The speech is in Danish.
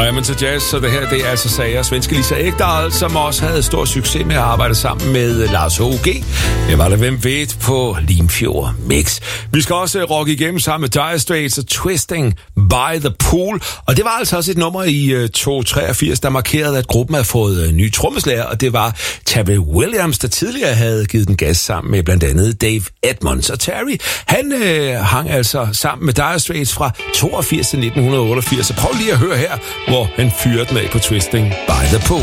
Og jamen til jazz, så det her, det er altså Sager, svenske Lisa Ekdahl, som også havde stor succes med at arbejde sammen med Lars H.G. Det var der hvem ved på Limfjord Mix. Vi skal også rocke igennem sammen med Dire Straits og Twisting by the Pool. Og det var altså også et nummer i 283, der markerede, at gruppen havde fået en ny trommeslager, og det var Terry Williams, der tidligere havde givet den gas sammen med blandt andet Dave Edmunds. Og Terry, han hang altså sammen med Dire Straits fra 82 til 1988. Så prøv lige at høre her, hvor han fyrede den af på Twisting by the Pool.